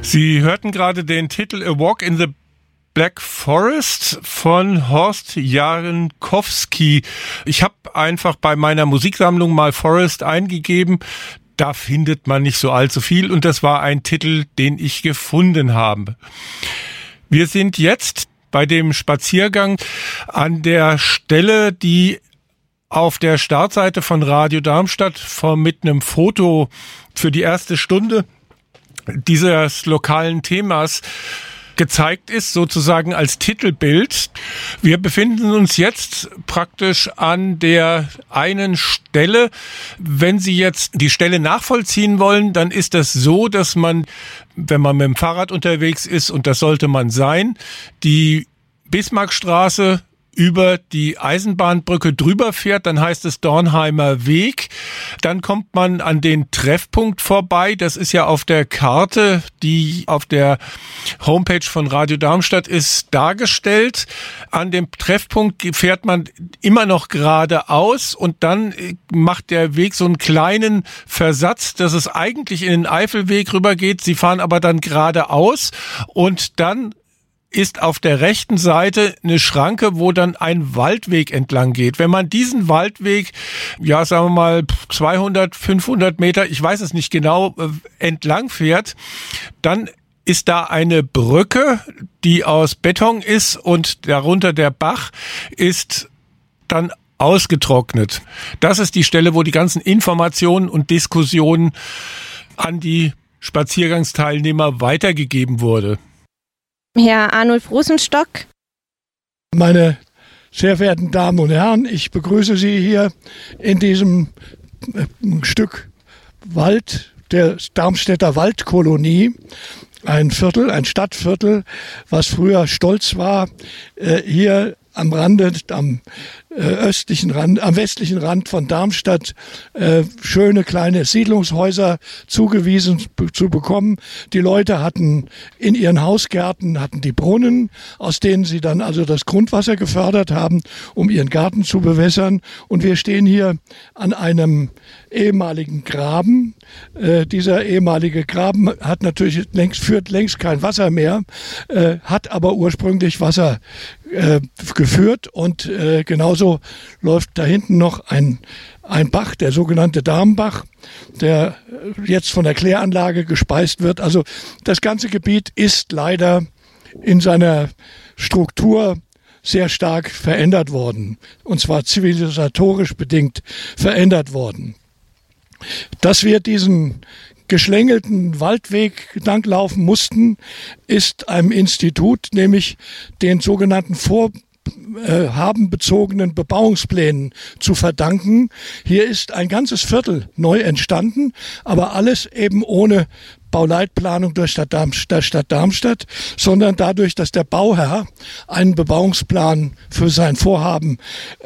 Sie hörten gerade den Titel A Walk in the Black Forest von Horst Jankowski. Ich habe einfach bei meiner Musiksammlung mal Forest eingegeben. Da findet man nicht so allzu viel und das war ein Titel, den ich gefunden habe. Wir sind jetzt bei dem Spaziergang an der Stelle, die auf der Startseite von Radio Darmstadt mit einem Foto für die erste Stunde dieses lokalen Themas gezeigt ist, sozusagen als Titelbild. Wir befinden uns jetzt praktisch an der einen Stelle. Wenn Sie jetzt die Stelle nachvollziehen wollen, dann ist das so, dass man, wenn man mit dem Fahrrad unterwegs ist, und das sollte man sein, die Bismarckstraße über die Eisenbahnbrücke drüber fährt, dann heißt es Dornheimer Weg. Dann kommt man an den Treffpunkt vorbei. Das ist ja auf der Karte, die auf der Homepage von Radio Darmstadt ist, dargestellt. An dem Treffpunkt fährt man immer noch geradeaus und dann macht der Weg so einen kleinen Versatz, dass es eigentlich in den Eifelweg rübergeht. Sie fahren aber dann geradeaus und dann ist auf der rechten Seite eine Schranke, wo dann ein Waldweg entlang geht. Wenn man diesen Waldweg, ja, sagen wir mal 200, 500 Meter, ich weiß es nicht genau, entlang fährt, dann ist da eine Brücke, die aus Beton ist und darunter der Bach ist dann ausgetrocknet. Das ist die Stelle, wo die ganzen Informationen und Diskussionen an die Spaziergangsteilnehmer weitergegeben wurde. Herr Arnulf Rosenstock. Meine sehr verehrten Damen und Herren, ich begrüße Sie hier in diesem Stück Wald der Darmstädter Waldkolonie. Ein Viertel, ein Stadtviertel, was früher stolz war, hier am Rande, am östlichen Rand, am westlichen Rand von Darmstadt schöne kleine Siedlungshäuser zugewiesen zu bekommen. Die Leute hatten in ihren Hausgärten die Brunnen, aus denen sie dann also das Grundwasser gefördert haben, um ihren Garten zu bewässern. Und wir stehen hier an einem ehemaligen Graben. Dieser ehemalige Graben hat natürlich führt längst kein Wasser mehr, hat aber ursprünglich Wasser geführt und genauso läuft da hinten noch ein Bach, der sogenannte Darmbach, der jetzt von der Kläranlage gespeist wird. Also das ganze Gebiet ist leider in seiner Struktur sehr stark verändert worden, und zwar zivilisatorisch bedingt verändert worden. Dass wir diesen geschlängelten Waldweg entlanglaufen mussten, ist einem Institut, nämlich den sogenannten vorhabenbezogenen Bebauungsplänen zu verdanken. Hier ist ein ganzes Viertel neu entstanden, aber alles eben ohne Bauleitplanung der Stadt Darmstadt, sondern dadurch, dass der Bauherr einen Bebauungsplan für sein Vorhaben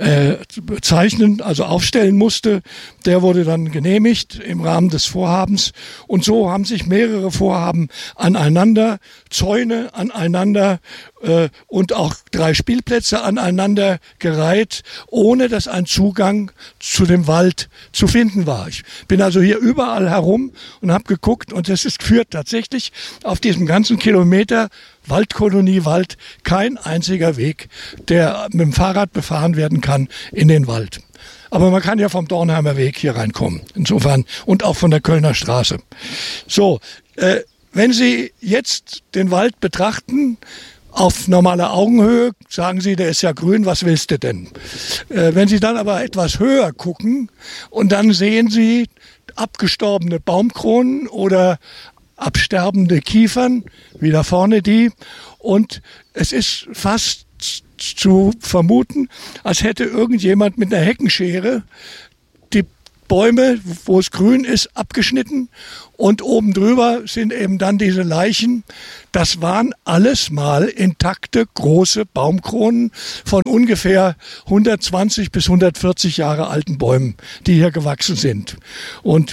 zeichnen, also aufstellen musste. Der wurde dann genehmigt im Rahmen des Vorhabens. Und so haben sich mehrere Vorhaben aneinander, Zäune aneinander und auch 3 Spielplätze aneinander gereiht, ohne dass ein Zugang zu dem Wald zu finden war. Ich bin also hier überall herum und habe geguckt, und es führt tatsächlich auf diesem ganzen Kilometer Waldkolonie Wald kein einziger Weg, der mit dem Fahrrad befahren werden kann in den Wald. Aber man kann ja vom Dornheimer Weg hier reinkommen, insofern, und auch von der Kölner Straße. So, wenn Sie jetzt den Wald betrachten, auf normaler Augenhöhe, sagen Sie, der ist ja grün, was willst du denn? Wenn Sie dann aber etwas höher gucken und dann sehen Sie abgestorbene Baumkronen oder absterbende Kiefern, wie da vorne die, und es ist fast zu vermuten, als hätte irgendjemand mit einer Heckenschere die Bäume, wo es grün ist, abgeschnitten, und oben drüber sind eben dann diese Leichen. Das waren alles mal intakte große Baumkronen von ungefähr 120 bis 140 Jahre alten Bäumen, die hier gewachsen sind. Und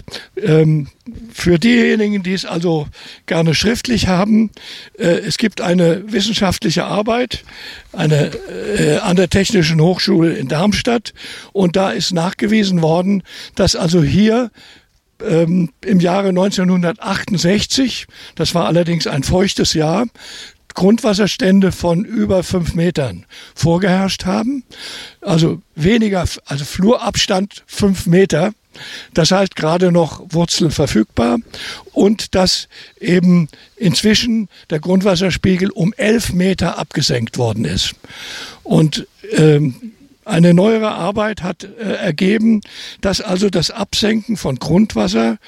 für diejenigen, die es also gerne schriftlich haben, es gibt eine wissenschaftliche Arbeit an der Technischen Hochschule in Darmstadt, und da ist nachgewiesen worden, dass also hier im Jahre 1968, das war allerdings ein feuchtes Jahr, Grundwasserstände von über 5 Metern vorgeherrscht haben. Also Flurabstand 5 Meter. Das heißt gerade noch Wurzel verfügbar und dass eben inzwischen der Grundwasserspiegel um 11 Meter abgesenkt worden ist. Und eine neuere Arbeit hat ergeben, dass also das Absenken von Grundwasser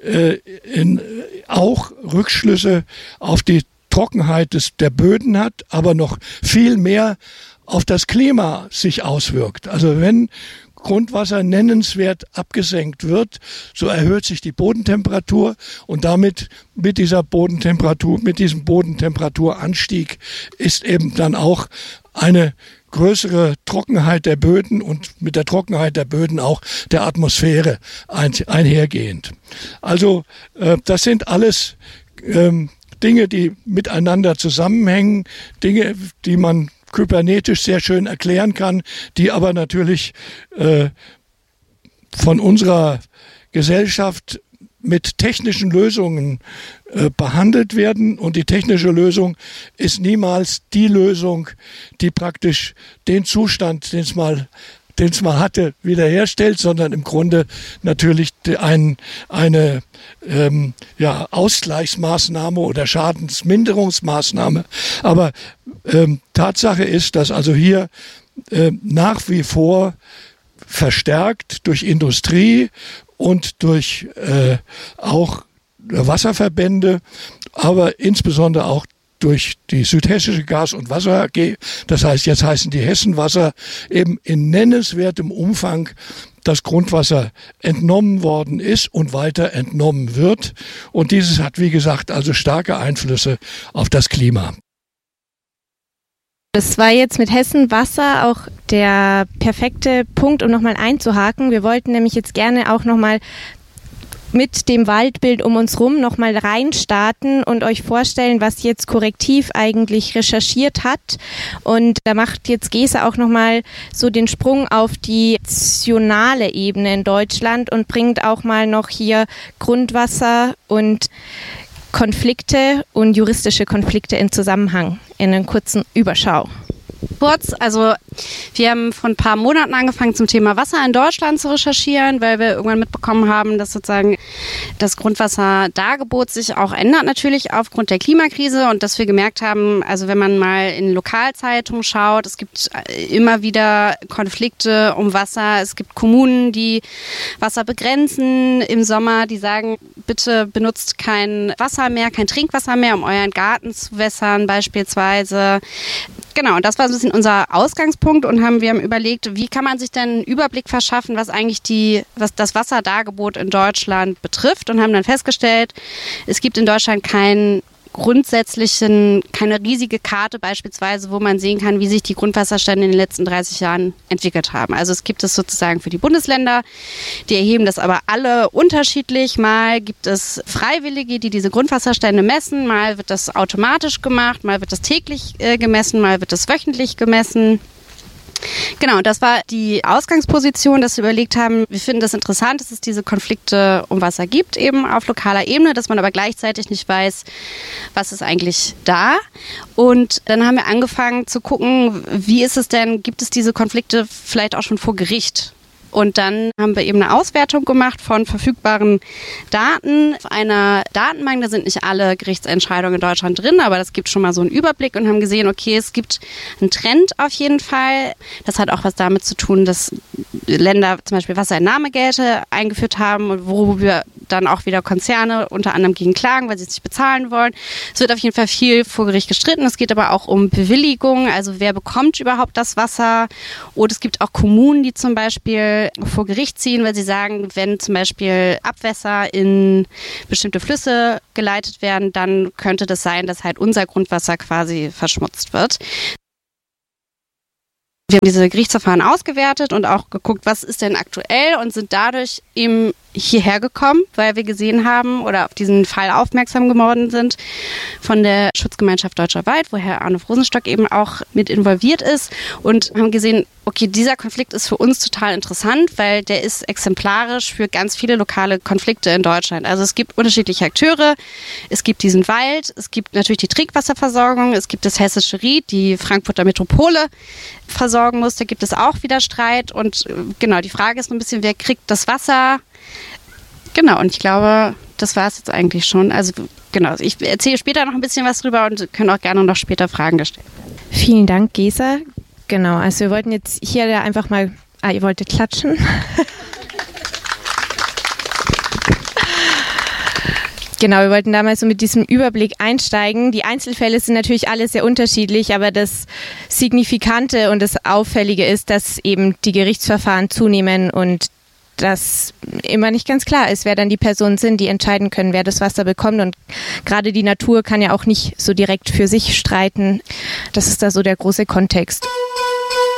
auch Rückschlüsse auf die Trockenheit der Böden hat, aber noch viel mehr auf das Klima sich auswirkt. Also wenn Grundwasser nennenswert abgesenkt wird, so erhöht sich die Bodentemperatur und damit mit diesem Bodentemperaturanstieg ist eben dann auch eine größere Trockenheit der Böden und mit der Trockenheit der Böden auch der Atmosphäre einhergehend. Also das sind alles Dinge, die miteinander zusammenhängen, Dinge, die man kybernetisch sehr schön erklären kann, die aber natürlich von unserer Gesellschaft mit technischen Lösungen behandelt werden. Und die technische Lösung ist niemals die Lösung, die praktisch den Zustand, den es mal hatte, wiederherstellt, sondern im Grunde natürlich eine Ausgleichsmaßnahme oder Schadensminderungsmaßnahme. Aber Tatsache ist, dass also hier nach wie vor verstärkt durch Industrie und durch auch Wasserverbände, aber insbesondere auch durch die Südhessische Gas- und Wasser AG, das heißt, jetzt heißen die Hessenwasser, eben in nennenswertem Umfang das Grundwasser entnommen worden ist und weiter entnommen wird. Und dieses hat, wie gesagt, also starke Einflüsse auf das Klima. Das war jetzt mit Hessenwasser auch der perfekte Punkt, um nochmal einzuhaken. Wir wollten nämlich jetzt gerne auch nochmal mit dem Waldbild um uns rum nochmal reinstarten und euch vorstellen, was jetzt Korrektiv eigentlich recherchiert hat. Und da macht jetzt Gesa auch nochmal so den Sprung auf die nationale Ebene in Deutschland und bringt auch mal noch hier Grundwasser und Konflikte und juristische Konflikte in Zusammenhang in einer kurzen Überschau. Kurz, also wir haben vor ein paar Monaten angefangen zum Thema Wasser in Deutschland zu recherchieren, weil wir irgendwann mitbekommen haben, dass sozusagen das Grundwasserdargebot sich auch ändert natürlich aufgrund der Klimakrise und dass wir gemerkt haben, also wenn man mal in Lokalzeitungen schaut, es gibt immer wieder Konflikte um Wasser, es gibt Kommunen, die Wasser begrenzen im Sommer, die sagen, bitte benutzt kein Wasser mehr, kein Trinkwasser mehr, um euren Garten zu wässern beispielsweise. Genau, und das war so ein bisschen unser Ausgangspunkt und wir haben überlegt, wie kann man sich denn einen Überblick verschaffen, was eigentlich was das Wasserdargebot in Deutschland betrifft und haben dann festgestellt, es gibt in Deutschland keine riesige Karte beispielsweise, wo man sehen kann, wie sich die Grundwasserstände in den letzten 30 Jahren entwickelt haben. Also es gibt es sozusagen für die Bundesländer, die erheben das aber alle unterschiedlich. Mal gibt es Freiwillige, die diese Grundwasserstände messen, mal wird das automatisch gemacht, mal wird das täglich gemessen, mal wird das wöchentlich gemessen. Genau, und das war die Ausgangsposition, dass wir überlegt haben, wir finden das interessant, dass es diese Konflikte um Wasser gibt, eben auf lokaler Ebene, dass man aber gleichzeitig nicht weiß, was ist eigentlich da. Und dann haben wir angefangen zu gucken, wie ist es denn, gibt es diese Konflikte vielleicht auch schon vor Gericht? Und dann haben wir eben eine Auswertung gemacht von verfügbaren Daten auf einer Datenbank. Da sind nicht alle Gerichtsentscheidungen in Deutschland drin, aber das gibt schon mal so einen Überblick und haben gesehen, okay, es gibt einen Trend auf jeden Fall. Das hat auch was damit zu tun, dass Länder zum Beispiel Wasserentnahmegelte eingeführt haben und worüber dann auch wieder Konzerne unter anderem gegen klagen, weil sie es nicht bezahlen wollen. Es wird auf jeden Fall viel vor Gericht gestritten. Es geht aber auch um Bewilligung, also wer bekommt überhaupt das Wasser. Und es gibt auch Kommunen, die zum Beispiel vor Gericht ziehen, weil sie sagen, wenn zum Beispiel Abwässer in bestimmte Flüsse geleitet werden, dann könnte das sein, dass halt unser Grundwasser quasi verschmutzt wird. Wir haben diese Gerichtsverfahren ausgewertet und auch geguckt, was ist denn aktuell und sind dadurch eben hierher gekommen, weil wir gesehen haben oder auf diesen Fall aufmerksam geworden sind von der Schutzgemeinschaft Deutscher Wald, wo Herr Arnulf Rosenstock eben auch mit involviert ist und haben gesehen, okay, dieser Konflikt ist für uns total interessant, weil der ist exemplarisch für ganz viele lokale Konflikte in Deutschland. Also es gibt unterschiedliche Akteure, es gibt diesen Wald, es gibt natürlich die Trinkwasserversorgung, es gibt das Hessische Ried, die Frankfurter Metropole versorgen muss, da gibt es auch wieder Streit und genau, die Frage ist ein bisschen, wer kriegt das Wasser? Genau, und ich glaube, das war es jetzt eigentlich schon. Also genau, ich erzähle später noch ein bisschen was drüber und können auch gerne noch später Fragen gestellt werden. Vielen Dank, Gesa. Genau, also wir wollten jetzt hier einfach mal... ihr wolltet klatschen? Genau, wir wollten damals so mit diesem Überblick einsteigen. Die Einzelfälle sind natürlich alle sehr unterschiedlich, aber das Signifikante und das Auffällige ist, dass eben die Gerichtsverfahren zunehmen und dass immer nicht ganz klar ist, wer dann die Personen sind, die entscheiden können, wer das Wasser bekommt. Und gerade die Natur kann ja auch nicht so direkt für sich streiten. Das ist da so der große Kontext.